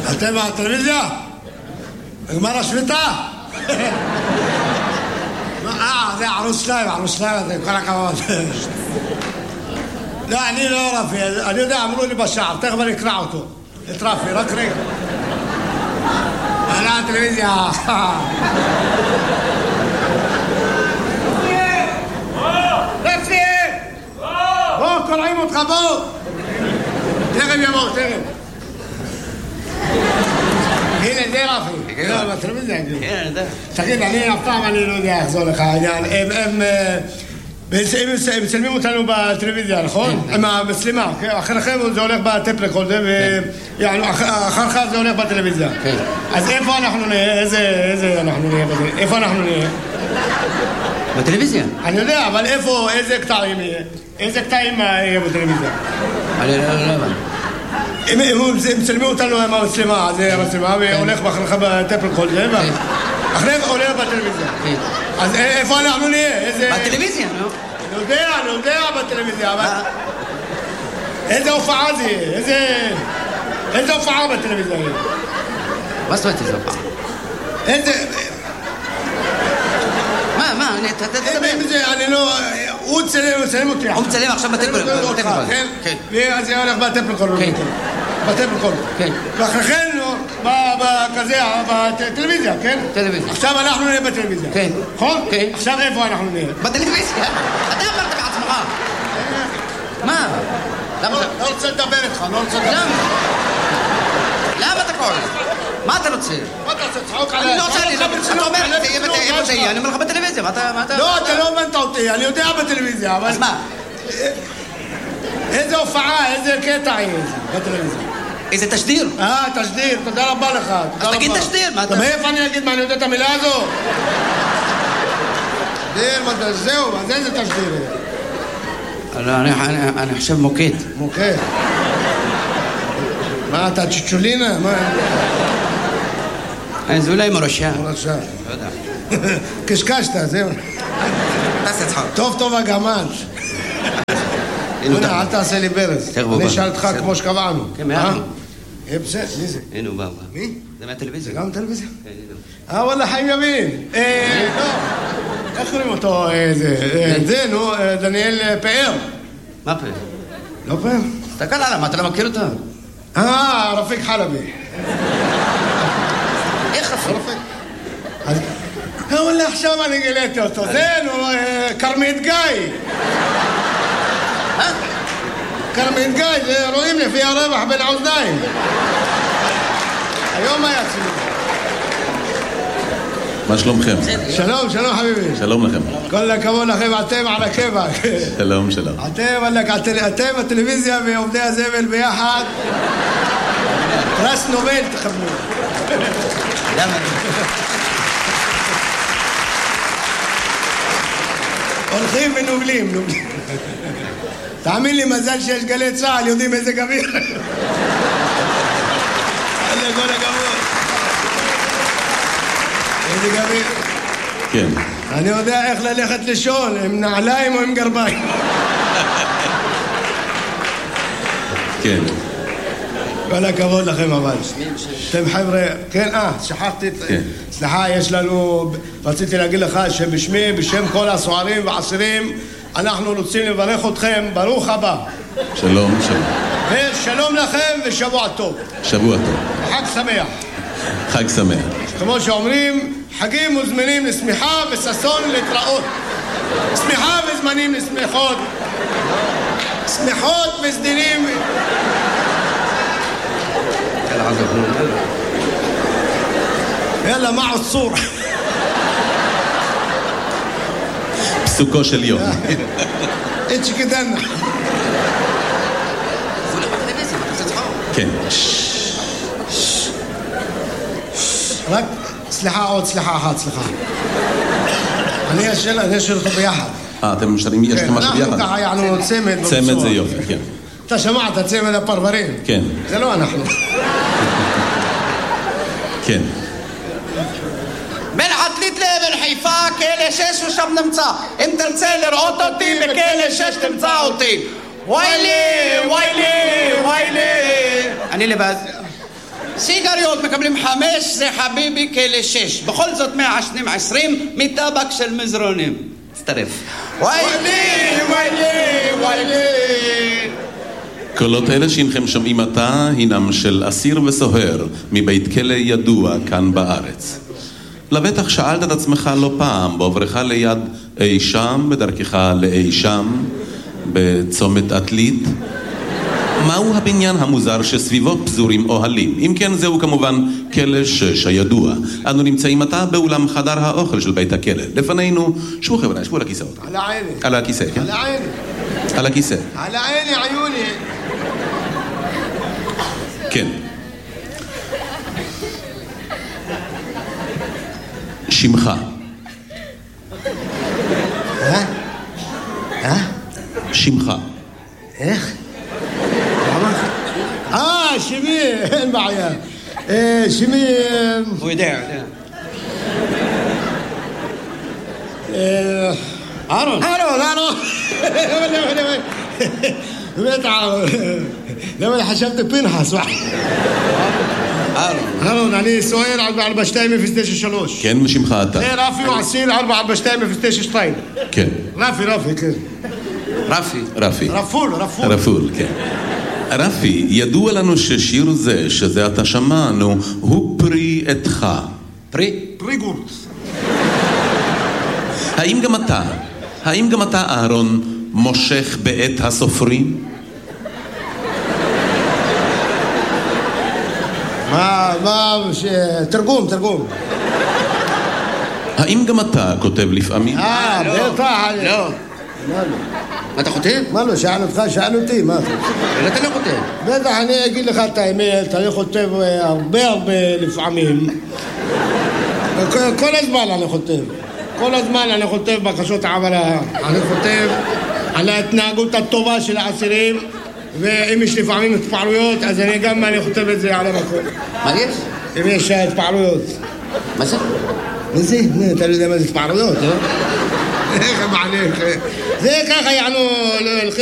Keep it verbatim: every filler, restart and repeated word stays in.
אתם מהטלוויזיה? נגמר השביתה? אה, זה ערוץ שניים, ערוץ שניים, כל הכבוד. לא, אני לא רפי, אני יודע, אמרו לי בשער, תכף אני אקרא אותו. את רפי, רק רגע. אהלה הטלוויזיה. רפי! בוא, קוראים אותך, בוא! תכף יבוא, תכף. הנה, זה רפי. לא, בטלוויזיה. כן, אני יודע. תגיד, אני אף פעם אני לא יודע איך זה הולך העניין. הם... הם מצלמים אותנו בטלוויזיה, נכון? עם המצלמה, אחריכם זה הולך בטפ רקורדר, ואחריך זה הולך בטלוויזיה. אז איפה אנחנו נהיה? איזה אנחנו נהיה? איפה אנחנו נהיה? בטלוויזיה? אני יודע, אבל איפה, איזה קטעים יהיה? איזה קטעים יהיה בטלוויזיה? אני לא יודע. הם מצלמים אותנו עם המצלמה, זה המצלמה, והולך אחריך בטפ רקורדר, ואחריך הולך בטלוויזיה. אז איפה אנחנו נהיה? בטלוויזיה, לא? אני יודע, אני יודע בטלוויזיה, אבל... איזה הופעה זה יהיה? איזה... איזה הופעה בטלוויזיה יהיה? מה זאת אומרת איזה הופעה? איזה... מה, מה? אני... תדבר. אני לא... הוא צלם, הוא צלם אותי. הוא מצלם עכשיו בטלפון. כן? ואז זה הולך בטלפון. כן. בטלפון. כן. ואחריכן, כזה, בטלוויזיה, כן? טלוויזיה. עכשיו אנחנו נהיה בטלוויזיה. כן. נכון? כן. עכשיו איפה אנחנו נהיה? בטלוויזיה. אתה אמרת בעצמך. מה? לא רוצה לדבר איתך, לא רוצה לדבר. למה? למה אתה קורא? מה אתה רוצה? מה אתה רוצה? צחוק עליי. אני לא רוצה, אתה אומר, איפה זה יהיה? אני אומר לך בטלוויזיה, מה אתה... לא, אתה לא הבנת אותי, אני יודע בטלוויזיה, אבל... אז מה? איזה הופעה, איזה קטע יהיה בטלוויזיה? איזה תשדיר? אה, תשדיר, תודה רבה לך. אז תגיד תשדיר, מה אתה... מאיפה אני אגיד מה, אני יודע את המילה הזו? תשדיר, זהו, אז איזה תשדיר? אני חושב מוקד. מוקד? מה, אתה צ'צ'ולינה? מה? זה אולי מרשע. מרשע. לא יודע. קשקשת, זהו. תעשה צחוק. טוב טוב הגמל. הנה, אל תעשה לי ברז. אני אשאל אותך כמו שקבענו. כן, מה? בסדר, מי זה? הנה הוא בא. מי? זה מהטלוויזיה. זה גם טלוויזיה? כן, הנה. אה, וואלה, חיים ימין. אה, לא. איך קוראים אותו? זה, נו, דניאל פאר. מה פאר? לא פאר? תסתכל עליו, מה, אתה לא מכיר אותו? אה, רפיק חלבי. איך רפיק? אה, וואלה, עכשיו אני גיליתי אותו. זה, נו, קרמית גיא. אה? קרמית גיא, זה רואים לפי הרווח בין האוזניים. היום היה צילום. מה שלומכם? שלום, שלום חביבי. שלום לכם. כל הכבוד לכם, אתם על הכיוון. שלום, שלום. אתם, אתם הטלוויזיה ועובדי הזבל ביחד. פרס נובל תכוונו. למה? הולכים ונובלים, נובלים. תאמין לי, מזל שיש גלי צהל, יודעים איזה גביר. איזה כל הכבוד. איזה גביר. כן. אני יודע איך ללכת לישון, עם נעליים או עם גרביים. כן. כל הכבוד לכם אבל. אתם חבר'ה, כן, אה, שכחתי את... סליחה, יש לנו... רציתי להגיד לך שבשמי, בשם כל הסוערים והעשירים, אנחנו רוצים לברך אתכם, ברוך הבא. שלום, שלום. ושלום לכם ושבוע טוב. שבוע טוב. חג שמח. חג שמח. כמו שאומרים, חגים וזמנים לשמחה וששון להתראות. שמחה וזמנים לשמחות. שמחות וסדינים. יאללה, מה עוצור? פסוקו של יום. את שכדנה. כן. רק, סליחה, עוד סליחה אחת, סליחה. אני אשאל, אני אשאל אותו ביחד. אה, אתם משאלים, יש לכם משהו ביחד? אנחנו ככה, יענו צמד. צמד זה יופי, כן. אתה שמעת, צמד הפרברים? כן. זה לא אנחנו. כן. בין עתלית לבין חיפה, כלא שש ושם נמצא. אם תרצה לראות אותי, בכלא שש תמצא אותי. וואי לי, וואי לי, וואי לי. אני לבד. סיגריות מקבלים חמש, זה חביבי כאלה שש. בכל זאת מעשנים עשרים מטבק של מזרונים. תצטרף. ויילי, ויילי, ויילי. קולות אלה שהנכם שומעים עתה הינם של אסיר וסוהר מבית כלא ידוע כאן בארץ. לבטח שאלת את עצמך לא פעם בעוברך ליד אי שם, בדרכך לאי שם, בצומת עתלית, מהו הבניין המוזר שסביבו פזורים אוהלים? אם כן, זהו כמובן כלא שש הידוע. אנו נמצאים עתה באולם חדר האוכל של בית הכלא. לפנינו, שבו חבר'ה, שבו על הכיסאות. על העיני. על הכיסא, כן? על העיני. על הכיסא. על העיני, עיוני. כן. שמך. אה? אה? שמך. איך? אה, שמי, אין בעיה. שמי... הוא יודע, יודע. אהרון. אהרון, אהרון. באמת אהרון. למה חשבתי פנחס. אהרון. אהרון, אני סוער ארבע שתיים אפס תשע שלוש. כן, ושמך אתה. זה רפי הוא עשיר ארבע ארבע שתיים אפס תשע שתיים. כן. רפי, רפי, כן. רפי. רפי. רפול, רפול. רפול, כן. רפי, ידוע לנו ששיר זה, שזה אתה שמענו, הוא פרי עתך. פרי? פרי גורס. האם גם אתה, האם גם אתה, אהרון, מושך בעת הסופרים? מה, מה, תרגום, תרגום. האם גם אתה כותב לפעמים? אה, בטח. לא. מה לא? אתה כותב? מה לא, שאל אותך, שאל אותי, מה? אבל אתה לא כותב. בטח, אני אגיד לך את האמת, אני כותב הרבה הרבה לפעמים. כל הזמן אני כותב. כל הזמן אני כותב בקשות העברה. אני כותב על ההתנהגות הטובה של האסירים, ואם יש לפעמים התפעלויות, אז אני גם אני כותב את זה על המקום. מה יש? אם יש התפעלויות. מה זה? מה זה? אתה לא יודע מה זה התפעלויות? לא. איך מעליך? זה ככה יענו...